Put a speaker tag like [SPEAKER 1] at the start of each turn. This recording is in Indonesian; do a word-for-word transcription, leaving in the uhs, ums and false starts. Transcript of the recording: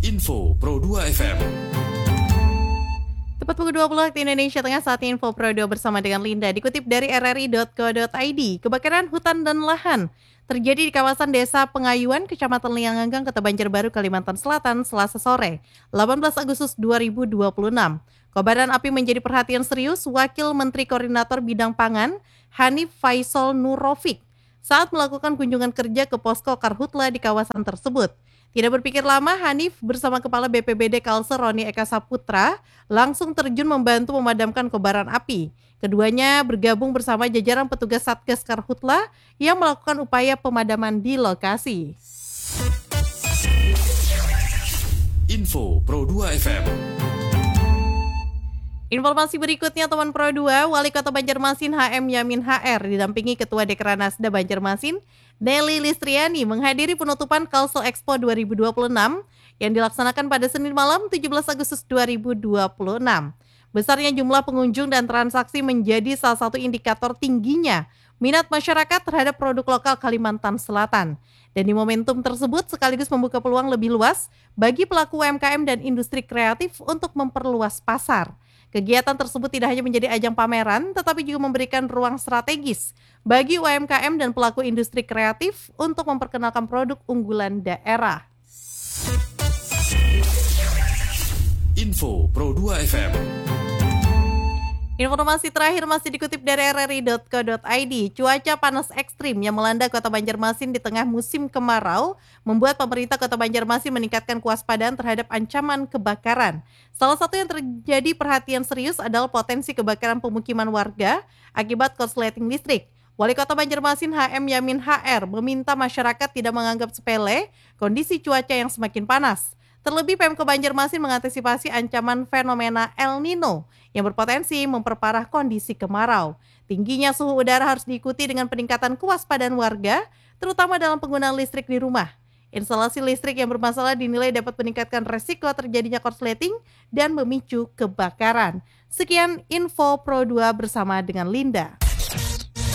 [SPEAKER 1] Info Pro dua F M.
[SPEAKER 2] Tepat pukul dua puluh waktu Indonesia Tengah, saatnya Info Pro dua bersama dengan Linda. Dikutip dari r r i dot co dot i d, kebakaran hutan dan lahan terjadi di kawasan Desa Pengayuan, Kecamatan Lianganggang, Kota Banjarbaru, Kalimantan Selatan, Selasa sore, delapan belas Agustus dua ribu dua puluh enam. Kobaran api menjadi perhatian serius Wakil Menteri Koordinator Bidang Pangan, Hanif Faisal Nurrofik, saat melakukan kunjungan kerja ke posko Karhutla di kawasan tersebut. Tidak berpikir lama, Hanif bersama Kepala B P B D Kalsel Roni Eka Saputra langsung terjun membantu memadamkan kobaran api. Keduanya bergabung bersama jajaran petugas Satgas Karhutla yang melakukan upaya pemadaman di lokasi.
[SPEAKER 1] Info Pro dua F M.
[SPEAKER 2] Informasi berikutnya teman Pro dua, Wali Kota Banjarmasin H M Yamin H R didampingi Ketua Dekranasda Banjarmasin Nelly Listriani menghadiri penutupan Kalsel Expo dua ribu dua puluh enam yang dilaksanakan pada Senin malam tujuh belas Agustus dua ribu dua puluh enam. Besarnya jumlah pengunjung dan transaksi menjadi salah satu indikator tingginya minat masyarakat terhadap produk lokal Kalimantan Selatan. Dan di momentum tersebut sekaligus membuka peluang lebih luas bagi pelaku U M K M dan industri kreatif untuk memperluas pasar. Kegiatan tersebut tidak hanya menjadi ajang pameran, tetapi juga memberikan ruang strategis bagi U M K M dan pelaku industri kreatif untuk memperkenalkan produk unggulan daerah.
[SPEAKER 1] Info Pro dua F M.
[SPEAKER 2] Informasi terakhir masih dikutip dari r r i dot co dot i d. Cuaca panas ekstrim yang melanda Kota Banjarmasin di tengah musim kemarau membuat pemerintah Kota Banjarmasin meningkatkan kewaspadaan terhadap ancaman kebakaran. Salah satu yang terjadi perhatian serius adalah potensi kebakaran pemukiman warga akibat korsleting listrik. Wali Kota Banjarmasin H M Yamin H R meminta masyarakat tidak menganggap sepele kondisi cuaca yang semakin panas. Terlebih Pemko Banjarmasin mengantisipasi ancaman fenomena El Nino yang berpotensi memperparah kondisi kemarau. Tingginya suhu udara harus diikuti dengan peningkatan kewaspadaan warga, terutama dalam penggunaan listrik di rumah. Instalasi listrik yang bermasalah dinilai dapat meningkatkan resiko terjadinya korsleting dan memicu kebakaran. Sekian Info Pro dua bersama dengan Linda.